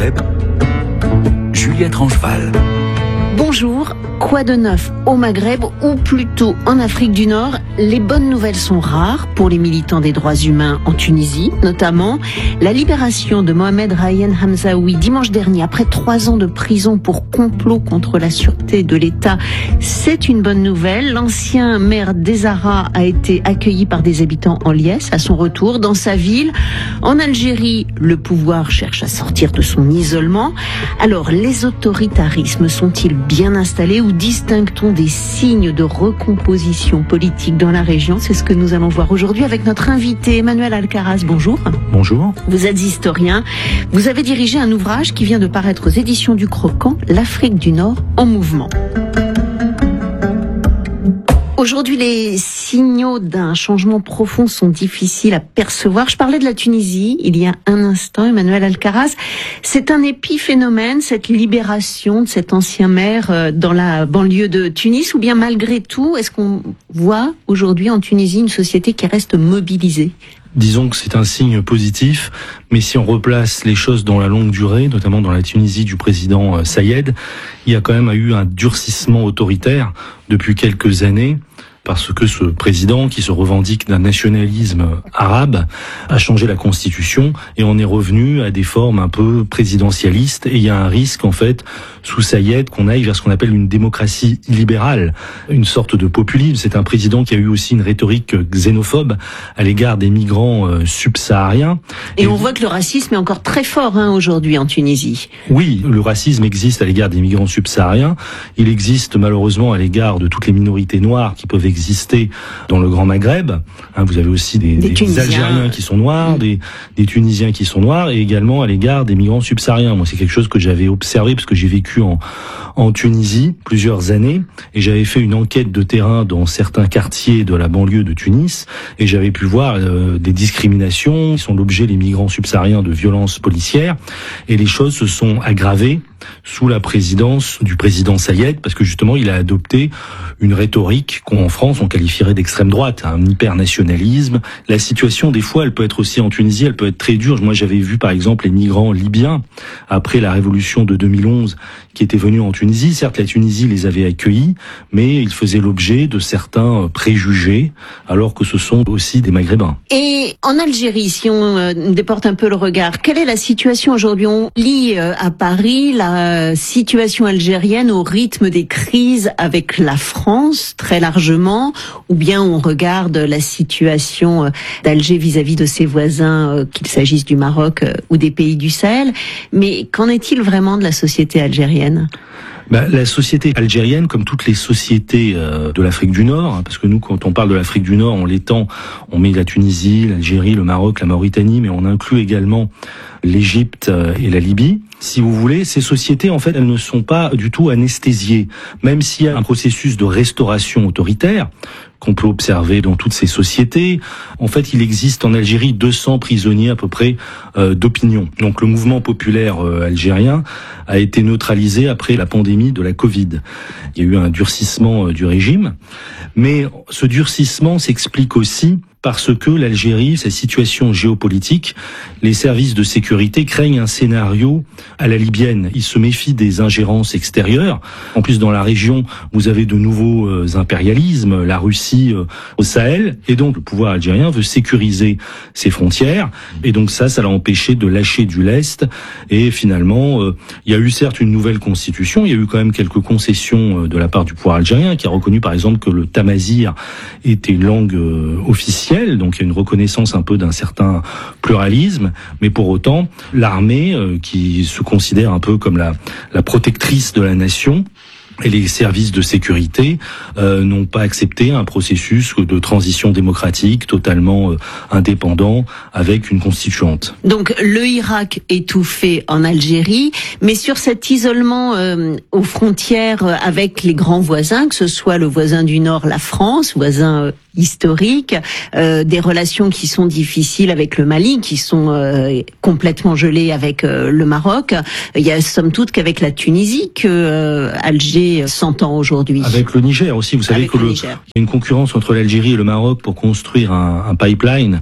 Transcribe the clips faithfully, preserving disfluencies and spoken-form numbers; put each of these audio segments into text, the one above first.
Maghreb, Juliette Rangeval. Bonjour, quoi de neuf au Maghreb ou plutôt en Afrique du Nord? Les bonnes nouvelles sont rares pour les militants des droits humains en Tunisie, notamment la libération de Mohamed Ryan Hamzaoui dimanche dernier après trois ans de prison pour complot contre la sûreté de l'État. C'est une bonne nouvelle. L'ancien maire d'Ezara a été accueilli par des habitants en liesse à son retour dans sa ville. En Algérie, le pouvoir cherche à sortir de son isolement. Alors, les autoritarismes sont-ils bien installés ou distingue-t-on des signes de recomposition politique dans la région? C'est ce que nous allons voir aujourd'hui avec notre invité Emmanuel Alcaraz. Bonjour. Bonjour. Vous êtes historien. Vous avez dirigé un ouvrage qui vient de paraître aux éditions du Croquant, l'Afrique du Nord en mouvement. Aujourd'hui, les signaux d'un changement profond sont difficiles à percevoir. Je parlais de la Tunisie il y a un instant, Emmanuel Alcaraz. C'est un épiphénomène, cette libération de cet ancien maire dans la banlieue de Tunis, ou bien malgré tout, est-ce qu'on voit aujourd'hui en Tunisie une société qui reste mobilisée ? Disons que c'est un signe positif, mais si on replace les choses dans la longue durée, notamment dans la Tunisie du président Sayed, il y a quand même eu un durcissement autoritaire depuis quelques années, parce que ce président, qui se revendique d'un nationalisme arabe, a changé la constitution et on est revenu à des formes un peu présidentialistes. Et il y a un risque, en fait, sous Sayed, qu'on aille vers ce qu'on appelle une démocratie libérale, une sorte de populisme. C'est un président qui a eu aussi une rhétorique xénophobe à l'égard des migrants euh, subsahariens. Et, et on voit que le racisme est encore très fort hein, aujourd'hui en Tunisie. Oui, le racisme existe à l'égard des migrants subsahariens. Il existe malheureusement à l'égard de toutes les minorités noires qui peuvent exister dans le Grand Maghreb. Hein, vous avez aussi des, des, des Algériens qui sont noirs, mmh. des, des Tunisiens qui sont noirs, et également à l'égard des migrants subsahariens. Moi, c'est quelque chose que j'avais observé parce que j'ai vécu en, en Tunisie plusieurs années, et j'avais fait une enquête de terrain dans certains quartiers de la banlieue de Tunis, et j'avais pu voir euh, des discriminations qui sont l'objet, les migrants subsahariens, de violences policières, et les choses se sont aggravées sous la présidence du président Sayed, parce que justement il a adopté une rhétorique qu'en France on qualifierait d'extrême droite, un hyper-nationalisme. La situation des fois elle peut être aussi en Tunisie, elle peut être très dure. Moi j'avais vu par exemple les migrants libyens après la révolution de deux mille onze qui étaient venus en Tunisie. Certes la Tunisie les avait accueillis, mais ils faisaient l'objet de certains préjugés, alors que ce sont aussi des Maghrébins. Et en Algérie, si on euh, déporte un peu le regard, quelle est la situation aujourd'hui? On lit euh, à Paris la situation algérienne au rythme des crises avec la France, très largement, ou bien on regarde la situation d'Alger vis-à-vis de ses voisins, qu'il s'agisse du Maroc ou des pays du Sahel. Mais qu'en est-il vraiment de la société algérienne ? Bah, la société algérienne, comme toutes les sociétés euh, de l'Afrique du Nord, hein, parce que nous, quand on parle de l'Afrique du Nord, on l'étend, on met la Tunisie, l'Algérie, le Maroc, la Mauritanie, mais on inclut également l'Égypte et la Libye. Si vous voulez, ces sociétés, en fait, elles ne sont pas du tout anesthésiées. Même s'il y a un processus de restauration autoritaire qu'on peut observer dans toutes ces sociétés, en fait, il existe en Algérie deux cents prisonniers à peu près euh, d'opinion. Donc le mouvement populaire euh, algérien a été neutralisé après la pandémie de la Covid. Il y a eu un durcissement euh, du régime, mais ce durcissement s'explique aussi parce que l'Algérie, sa situation géopolitique, les services de sécurité craignent un scénario à la libyenne. Ils se méfient des ingérences extérieures. En plus, dans la région, vous avez de nouveaux euh, impérialismes, la Russie euh, au Sahel, et donc le pouvoir algérien veut sécuriser ses frontières, et donc ça, ça l'a empêché de lâcher du lest, et finalement, euh, il y a eu certes une nouvelle constitution, il y a eu quand même quelques concessions euh, de la part du pouvoir algérien, qui a reconnu par exemple que le tamazir était une langue euh, officielle, donc il y a une reconnaissance un peu d'un certain pluralisme, mais pour autant, l'armée, euh, qui se considère un peu comme la, la protectrice de la nation, et les services de sécurité euh, n'ont pas accepté un processus de transition démocratique totalement euh, indépendant avec une constituante. Donc le Irak étouffé en Algérie, mais sur cet isolement euh, aux frontières avec les grands voisins, que ce soit le voisin du Nord, la France, voisin euh, historique, euh, des relations qui sont difficiles avec le Mali, qui sont euh, complètement gelées avec euh, le Maroc. Il y a somme toute qu'avec la Tunisie que euh, Alger s'entend aujourd'hui. Avec le Niger aussi, vous savez avec que le, il y a une concurrence entre l'Algérie et le Maroc pour construire un, un pipeline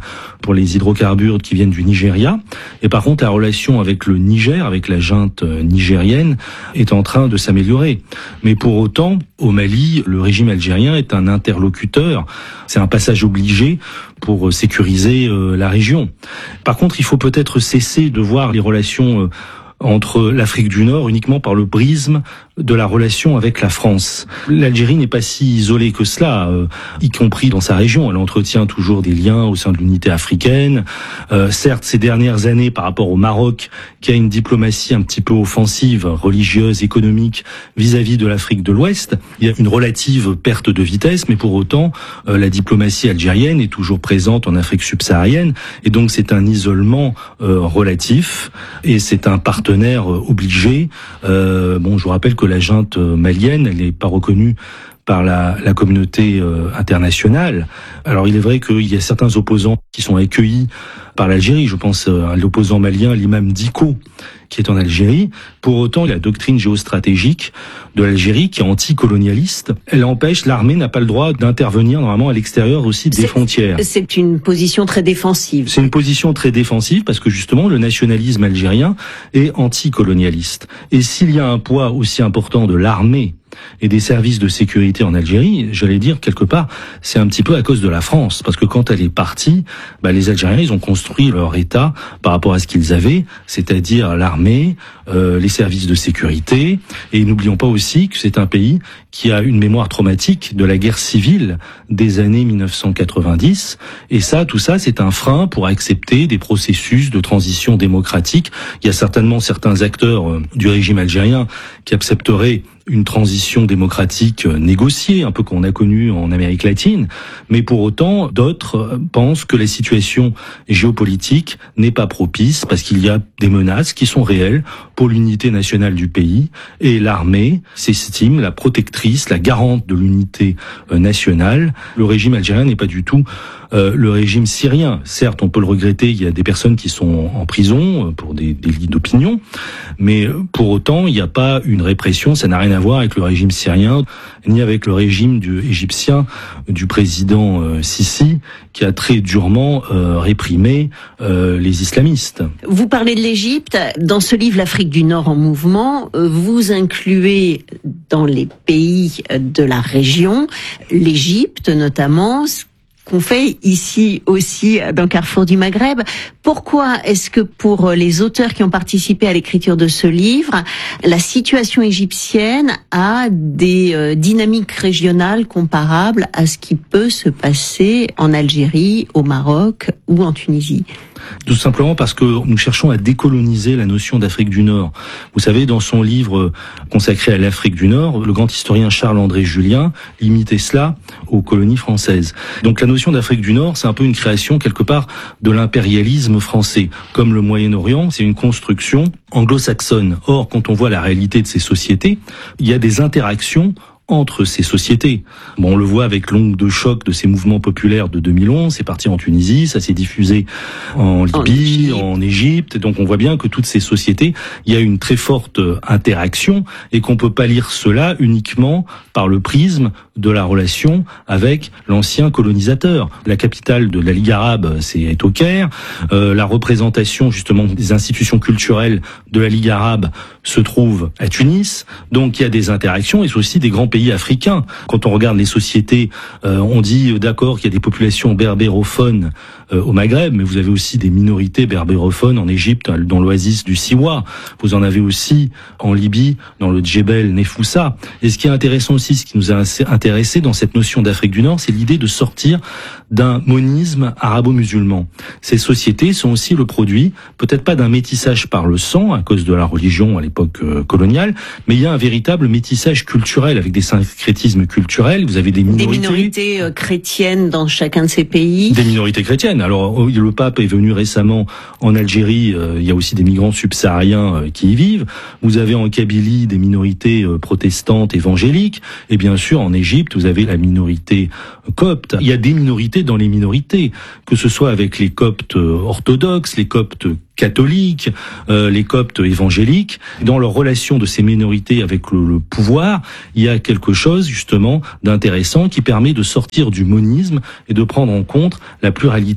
pour les hydrocarbures qui viennent du Nigeria. Et par contre, la relation avec le Niger, avec la junte nigérienne, est en train de s'améliorer. Mais pour autant, au Mali, le régime algérien est un interlocuteur. C'est un passage obligé pour sécuriser euh, la région. Par contre, il faut peut-être cesser de voir les relations euh, entre l'Afrique du Nord uniquement par le prisme de la relation avec la France. L'Algérie n'est pas si isolée que cela, euh, y compris dans sa région. Elle entretient toujours des liens au sein de l'unité africaine. Euh, certes, ces dernières années, par rapport au Maroc, qui a une diplomatie un petit peu offensive, religieuse, économique, vis-à-vis de l'Afrique de l'Ouest, il y a une relative perte de vitesse, mais pour autant, euh, la diplomatie algérienne est toujours présente en Afrique subsaharienne, et donc c'est un isolement euh, relatif, et c'est un partenaire euh, obligé. Euh, bon, je vous rappelle que la junte malienne, elle n'est pas reconnue par la, la communauté euh, internationale. Alors il est vrai qu'il y a certains opposants qui sont accueillis par l'Algérie. Je pense euh, à l'opposant malien, l'imam Dicko, qui est en Algérie. Pour autant, la doctrine géostratégique de l'Algérie, qui est anticolonialiste, elle empêche, l'armée n'a pas le droit d'intervenir normalement à l'extérieur aussi des c'est, frontières. C'est une position très défensive. C'est une position très défensive parce que justement le nationalisme algérien est anticolonialiste. Et s'il y a un poids aussi important de l'armée et des services de sécurité en Algérie, j'allais dire quelque part, c'est un petit peu à cause de la France, parce que quand elle est partie, bah, les Algériens, ils ont construit leur État par rapport à ce qu'ils avaient, c'est-à-dire l'armée, euh, les services de sécurité, et n'oublions pas aussi que c'est un pays qui a une mémoire traumatique de la guerre civile des années mille neuf cent quatre-vingt-dix, et ça, tout ça, c'est un frein pour accepter des processus de transition démocratique. Il y a certainement certains acteurs euh, du régime algérien qui accepteraient une transition démocratique négociée, un peu qu'on a connu en Amérique latine, mais pour autant, d'autres pensent que la situation géopolitique n'est pas propice parce qu'il y a des menaces qui sont réelles pour l'unité nationale du pays, et l'armée s'estime la protectrice, la garante de l'unité nationale. Le régime algérien n'est pas du tout euh, le régime syrien. Certes, on peut le regretter, il y a des personnes qui sont en prison pour des délits d'opinion, mais pour autant, il n'y a pas une répression, ça n'a rien à voir avec le régime syrien, ni avec le régime du, égyptien du président euh, Sisi, qui a très durement euh, réprimé euh, les islamistes. Vous parlez de l'Égypte. Dans ce livre, l'Afrique du Nord en mouvement, vous incluez dans les pays de la région l'Égypte notamment, qu'on fait ici aussi dans Carrefour du Maghreb. Pourquoi est-ce que pour les auteurs qui ont participé à l'écriture de ce livre, la situation égyptienne a des euh, dynamiques régionales comparables à ce qui peut se passer en Algérie, au Maroc ou en Tunisie ? Tout simplement parce que nous cherchons à décoloniser la notion d'Afrique du Nord. Vous savez, dans son livre consacré à l'Afrique du Nord, le grand historien Charles-André Julien limitait cela aux colonies françaises. Donc la notion d'Afrique du Nord, c'est un peu une création quelque part de l'impérialisme français. Comme le Moyen-Orient, c'est une construction anglo-saxonne. Or, quand on voit la réalité de ces sociétés, il y a des interactions entre ces sociétés. Bon, on le voit avec l'onde de choc de ces mouvements populaires de deux mille onze, c'est parti en Tunisie, ça s'est diffusé en Libye, en Égypte, donc on voit bien que toutes ces sociétés, il y a une très forte interaction et qu'on peut pas lire cela uniquement par le prisme de la relation avec l'ancien colonisateur. La capitale de la Ligue arabe, c'est au Caire, euh, la représentation justement des institutions culturelles de la Ligue arabe se trouve à Tunis, donc il y a des interactions et c'est aussi des grands pays africains. Quand on regarde les sociétés, euh, on dit euh, d'accord qu'il y a des populations berbérophones euh, au Maghreb, mais vous avez aussi des minorités berbérophones en Égypte, dans l'oasis du Siwa. Vous en avez aussi en Libye, dans le Djebel Nefoussa. Et ce qui est intéressant aussi, ce qui nous a intéressé dans cette notion d'Afrique du Nord, c'est l'idée de sortir d'un monisme arabo-musulman. Ces sociétés sont aussi le produit, peut-être pas d'un métissage par le sang, à cause de la religion à l'époque euh, coloniale, mais il y a un véritable métissage culturel, avec des syncrétismes culturels. Vous avez des minorités. Des minorités euh, chrétiennes dans chacun de ces pays. Des minorités chrétiennes. Alors, le pape est venu récemment en Algérie. Euh, il y a aussi des migrants subsahariens euh, qui y vivent. Vous avez en Kabylie des minorités euh, protestantes, évangéliques. Et bien sûr, en Égypte, vous avez la minorité euh, copte. Il y a des minorités dans les minorités, que ce soit avec les coptes euh, orthodoxes, les coptes catholiques, euh, les coptes évangéliques. Dans leur relation de ces minorités avec le, le pouvoir, il y a quelque chose justement d'intéressant qui permet de sortir du monisme et de prendre en compte la pluralité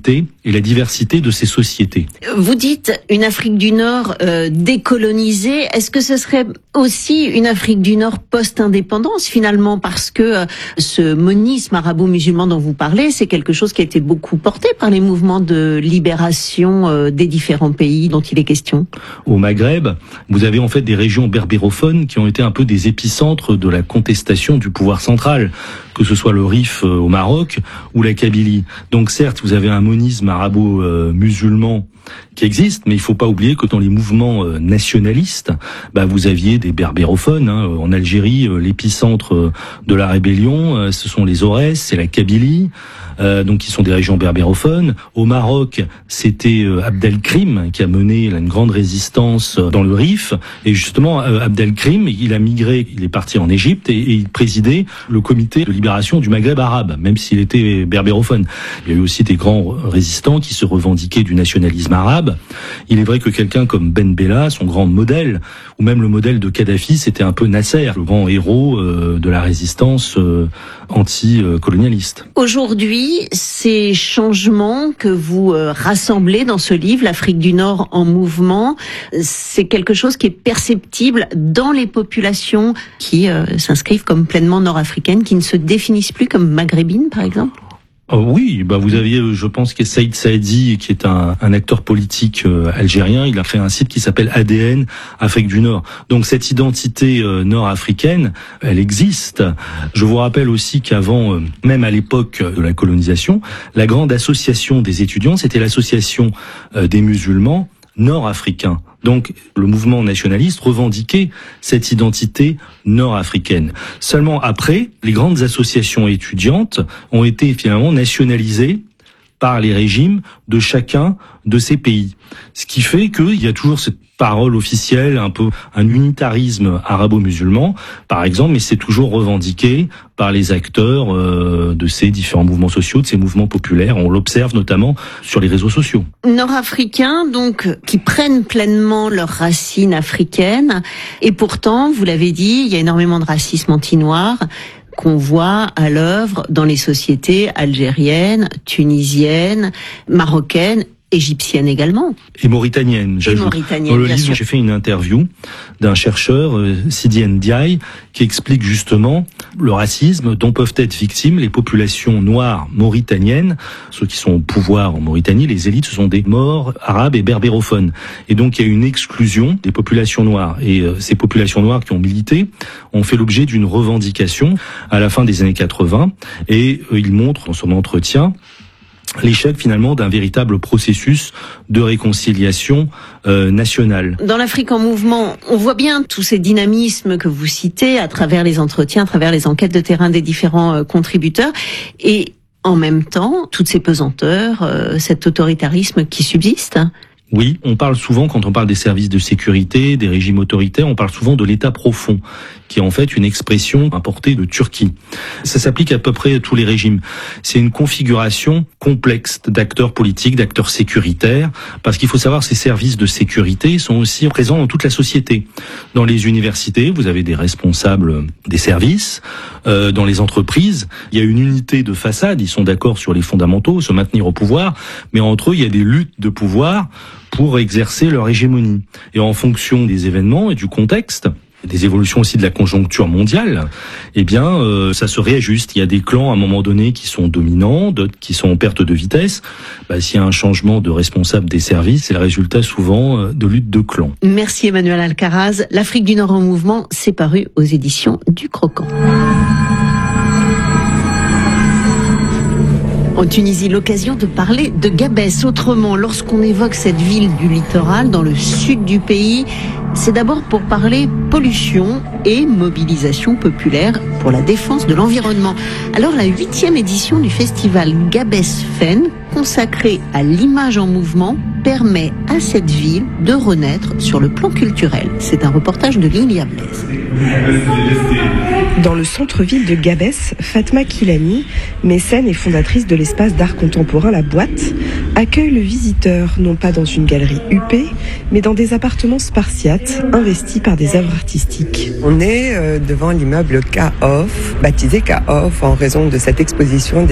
complexité et la diversité de ces sociétés. Vous dites une Afrique du Nord euh, décolonisée. Est-ce que ce serait aussi une Afrique du Nord post-indépendance finalement, parce que euh, ce monisme arabo-musulman dont vous parlez, c'est quelque chose qui a été beaucoup porté par les mouvements de libération euh, des différents pays dont il est question? Au Maghreb, vous avez en fait des régions berbérophones qui ont été un peu des épicentres de la contestation du pouvoir central, que ce soit le Rif euh, au Maroc ou la Kabylie. Donc certes, vous avez un monisme arabo-musulman qui existe, mais il faut pas oublier que dans les mouvements euh, nationalistes, bah, vous aviez des berbérophones. Hein. En Algérie, euh, l'épicentre euh, de la rébellion, euh, ce sont les Aurès, c'est la Kabylie, euh, donc qui sont des régions berbérophones. Au Maroc, c'était euh, Abdelkrim qui a mené là, une grande résistance euh, dans le Rif. Et justement, euh, Abdelkrim, il a migré, il est parti en Égypte et, et il présidait le comité de libération du Maghreb arabe, même s'il était berbérophone. Il y a eu aussi des grands résistants qui se revendiquaient du nationalisme arabe. Il est vrai que quelqu'un comme Ben Bella, son grand modèle, ou même le modèle de Kadhafi, c'était un peu Nasser, le grand héros euh, de la résistance euh, anti-colonialiste. Aujourd'hui, ces changements que vous euh, rassemblez dans ce livre, l'Afrique du Nord en mouvement, c'est quelque chose qui est perceptible dans les populations qui euh, s'inscrivent comme pleinement nord-africaines, qui ne se définissent plus comme maghrébines, par exemple? Oh oui, bah vous aviez, je pense, que Saïd Saadi, qui est un, un acteur politique euh, algérien. Il a créé un site qui s'appelle A D N Afrique du Nord. Donc cette identité euh, nord-africaine, elle existe. Je vous rappelle aussi qu'avant, euh, même à l'époque de la colonisation, la grande association des étudiants, c'était l'association euh, des musulmans nord-africains. Donc, le mouvement nationaliste revendiquait cette identité nord-africaine. Seulement après, les grandes associations étudiantes ont été finalement nationalisées par les régimes de chacun de ces pays. Ce qui fait qu'il y a toujours cette parole officielle, un peu un unitarisme arabo-musulman, par exemple, mais c'est toujours revendiqué par les acteurs euh, de ces différents mouvements sociaux, de ces mouvements populaires. On l'observe notamment sur les réseaux sociaux. Nord-africains, donc, qui prennent pleinement leurs racines africaines, et pourtant, vous l'avez dit, il y a énormément de racisme anti-noir qu'on voit à l'œuvre dans les sociétés algériennes, tunisiennes, marocaines, égyptienne également. Et mauritanienne. Et mauritanienne, Dans le bien livre, sûr. j'ai fait une interview d'un chercheur, euh, Sidi Ndiaye, qui explique justement le racisme dont peuvent être victimes les populations noires mauritaniennes. Ceux qui sont au pouvoir en Mauritanie, les élites, ce sont des Maures, arabes et berbérophones. Et donc, il y a une exclusion des populations noires. Et euh, ces populations noires qui ont milité ont fait l'objet d'une revendication à la fin des années quatre-vingts. Et euh, il montre dans son entretien l'échec finalement d'un véritable processus de réconciliation euh, nationale. Dans l'Afrique en mouvement, on voit bien tous ces dynamismes que vous citez à travers les entretiens, à travers les enquêtes de terrain des différents euh, contributeurs, et en même temps, toutes ces pesanteurs, euh, cet autoritarisme qui subsiste. Oui, on parle souvent, quand on parle des services de sécurité, des régimes autoritaires, on parle souvent de l'État profond, qui est en fait une expression importée de Turquie. Ça s'applique à peu près à tous les régimes. C'est une configuration complexe d'acteurs politiques, d'acteurs sécuritaires, parce qu'il faut savoir que ces services de sécurité sont aussi présents dans toute la société. Dans les universités, vous avez des responsables des services. Euh, dans les entreprises, il y a une unité de façade, ils sont d'accord sur les fondamentaux, se maintenir au pouvoir, mais entre eux, il y a des luttes de pouvoir pour exercer leur hégémonie. Et en fonction des événements et du contexte, des évolutions aussi de la conjoncture mondiale, eh bien, euh, ça se réajuste. Il y a des clans à un moment donné qui sont dominants, d'autres qui sont en perte de vitesse. Bah, s'il y a un changement de responsable des services, c'est le résultat souvent euh, de luttes de clans. Merci Emmanuel Alcaraz. L'Afrique du Nord en mouvement, c'est paru aux éditions du Croquant. En Tunisie, l'occasion de parler de Gabès. Autrement, lorsqu'on évoque cette ville du littoral, dans le sud du pays, c'est d'abord pour parler pollution et mobilisation populaire pour la défense de l'environnement. Alors, la huitième édition du festival Gabès Fen, consacrée à l'image en mouvement, permet à cette ville de renaître sur le plan culturel. C'est un reportage de Lilia Blaise. Dans le centre-ville de Gabès, Fatma Kilani, mécène et fondatrice de l'espace d'art contemporain La Boîte, accueille le visiteur non pas dans une galerie huppée, mais dans des appartements spartiates investis par des œuvres artistiques. On est devant l'immeuble K O F, baptisé K O F en raison de cette exposition